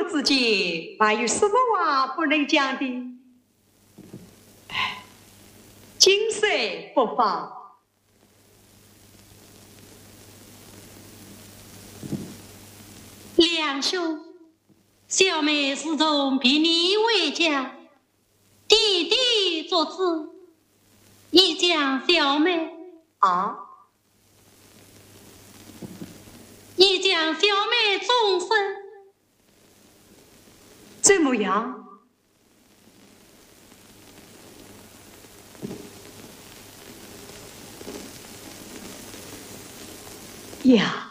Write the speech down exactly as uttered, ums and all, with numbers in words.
我之间还有什么话不能讲的？哎，今色不妨。 梁兄，小妹始终比你为家，弟弟做主，已将小妹啊， 已将小妹终身。 怎么样？呀！